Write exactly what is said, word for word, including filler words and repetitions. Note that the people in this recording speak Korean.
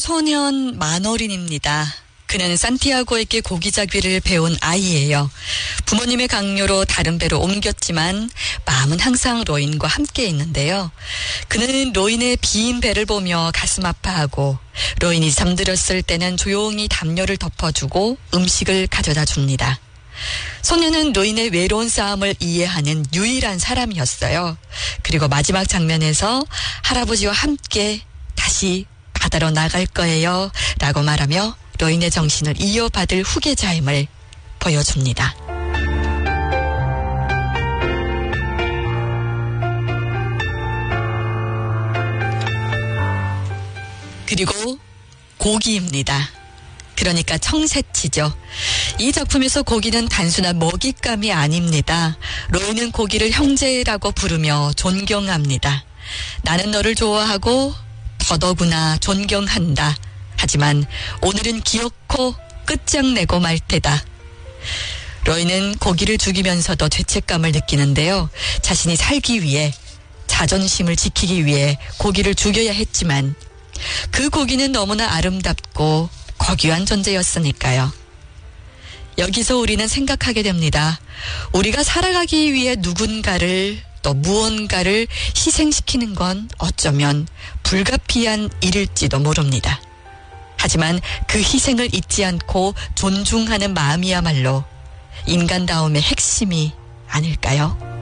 소년 마노린입니다. 그는 산티아고에게 고기잡이를 배운 아이예요. 부모님의 강요로 다른 배로 옮겼지만 마음은 항상 로인과 함께 있는데요. 그는 로인의 빈 배를 보며 가슴 아파하고 로인이 잠들었을 때는 조용히 담요를 덮어주고 음식을 가져다 줍니다. 소녀는 로인의 외로운 싸움을 이해하는 유일한 사람이었어요. 그리고 마지막 장면에서 할아버지와 함께 다시 바다로 나갈 거예요 라고 말하며 로인의 정신을 이어받을 후계자임을 보여줍니다. 그리고 고기입니다. 그러니까 청새치죠. 이 작품에서 고기는 단순한 먹잇감이 아닙니다. 로인은 고기를 형제라고 부르며 존경합니다. 나는 너를 좋아하고 더더구나 존경한다. 하지만 오늘은 기어코 끝장내고 말 테다. 로인은 고기를 죽이면서도 죄책감을 느끼는데요. 자신이 살기 위해, 자존심을 지키기 위해 고기를 죽여야 했지만 그 고기는 너무나 아름답고 고귀한 존재였으니까요. 여기서 우리는 생각하게 됩니다. 우리가 살아가기 위해 누군가를 또 무언가를 희생시키는 건 어쩌면 불가피한 일일지도 모릅니다. 하지만 그 희생을 잊지 않고 존중하는 마음이야말로 인간다움의 핵심이 아닐까요?